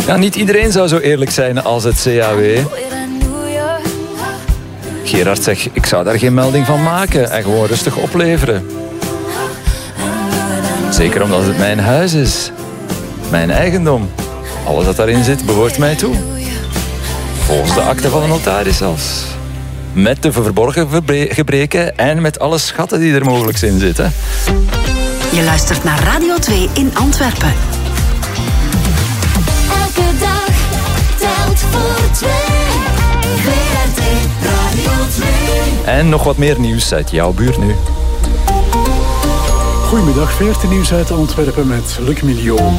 Ja, niet iedereen zou zo eerlijk zijn als het CAW. Gerard zegt, ik zou daar geen melding van maken en gewoon rustig opleveren. Zeker omdat het mijn huis is. Mijn eigendom. Alles dat daarin zit, behoort mij toe. Volgens de akte van de notaris zelfs. Met de verborgen gebreken en met alle schatten die er mogelijk in zitten. Je luistert naar Radio 2 in Antwerpen. Elke dag telt voor twee. VRT Radio 2. En nog wat meer nieuws uit jouw buurt nu. Goedemiddag, 14 nieuws uit Antwerpen met Luc Milieu.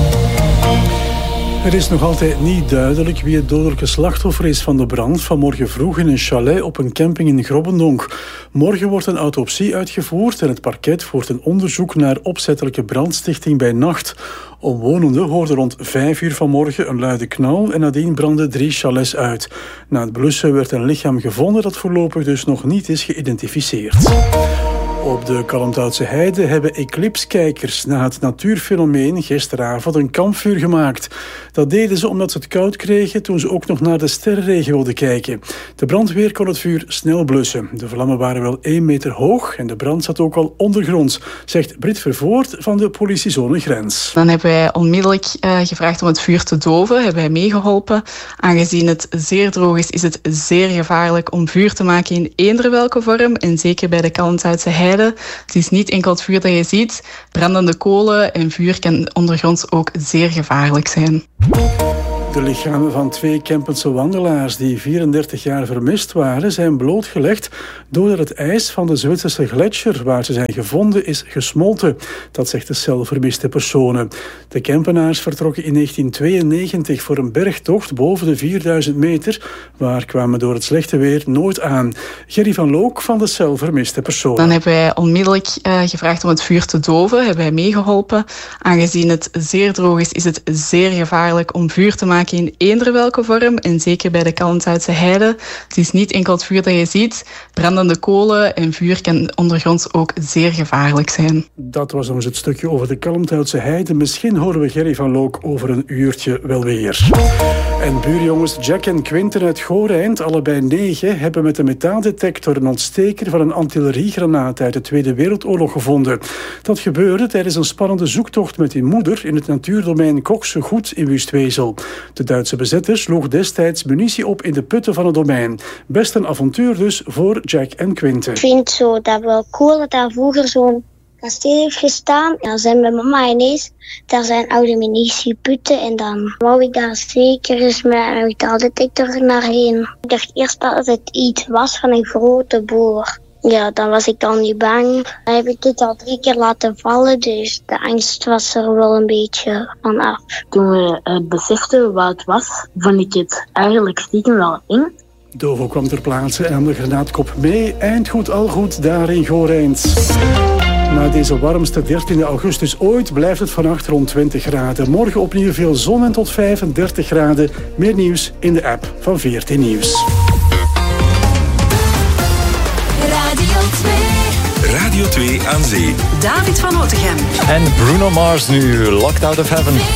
Er is nog altijd niet duidelijk wie het dodelijke slachtoffer is van de brand vanmorgen vroeg in een chalet op een camping in Grobbendonk. Morgen wordt een autopsie uitgevoerd en het parket voert een onderzoek naar opzettelijke brandstichting bij nacht. Omwonenden hoorden rond 5 uur vanmorgen een luide knal en nadien brandden 3 chalets uit. Na het blussen werd een lichaam gevonden dat voorlopig dus nog niet is geïdentificeerd. Op de Kalmthoutse Heide hebben eclipskijkers na het natuurfenomeen gisteravond een kampvuur gemaakt. Dat deden ze omdat ze het koud kregen toen ze ook nog naar de sterrenregen wilden kijken. De brandweer kon het vuur snel blussen. De vlammen waren wel 1 meter hoog en de brand zat ook al ondergronds, zegt Brit Vervoort van de politiezone Grens. Dan hebben wij onmiddellijk gevraagd om het vuur te doven, hebben wij meegeholpen. Aangezien het zeer droog is het zeer gevaarlijk om vuur te maken in eender welke vorm en zeker bij de Kalmthoutse Heide. Het is niet enkel het vuur dat je ziet. Brandende kolen en vuur kan ondergronds ook zeer gevaarlijk zijn. De lichamen van 2 Kempense wandelaars die 34 jaar vermist waren, zijn blootgelegd doordat het ijs van de Zwitserse gletsjer waar ze zijn gevonden is gesmolten. Dat zegt de cel vermiste personen. De Kempenaars vertrokken in 1992 voor een bergtocht boven de 4000 meter, maar kwamen door het slechte weer nooit aan. Gerry van Look van de cel vermiste personen. Dan hebben wij onmiddellijk gevraagd om het vuur te doven, hebben wij meegeholpen. Aangezien het zeer droog is het zeer gevaarlijk om vuur te maken in eender welke vorm en zeker bij de Kalmthoutse Heide. Het is niet enkel het vuur dat je ziet. Brandende kolen en vuur kan ondergronds ook zeer gevaarlijk zijn. Dat was nog eens het stukje over de Kalmthoutse Heide. Misschien horen we Gerry van Look over een uurtje wel weer. En buurjongens Jack en Quinten uit Gorijnd, allebei 9, hebben met een metaaldetector een ontsteker van een artilleriegranaat uit de Tweede Wereldoorlog gevonden. Dat gebeurde tijdens een spannende zoektocht met hun moeder in het natuurdomein Kokse Goed in Wustwezel. De Duitse bezetter sloeg destijds munitie op in de putten van het domein. Best een avontuur dus voor Jack en Quinten. Ik vind zo dat wel cool dat daar vroeger zo'n kasteel heeft gestaan. En dan zijn mijn mama ineens, daar zijn oude munitieputten en dan wou ik daar zeker eens met een metaaldetector naar heen. Ik dacht eerst dat het iets was van een grote boor. Ja, dan was ik al niet bang. Dan heb ik dit al 3 keer laten vallen, dus de angst was er wel een beetje van af. Toen we beseften wat het was, vond ik het eigenlijk stiekem wel eng. Dovo kwam ter plaatse en nam de granaatkop mee. Eindgoed al goed daar in Gorijnd. Na deze warmste 13 augustus ooit blijft het vannacht rond 20 graden. Morgen opnieuw veel zon en tot 35 graden. Meer nieuws in de app van VRT Nieuws. Radio 2 aan zee. David van Otegem. En Bruno Mars nu, Locked Out of Heaven.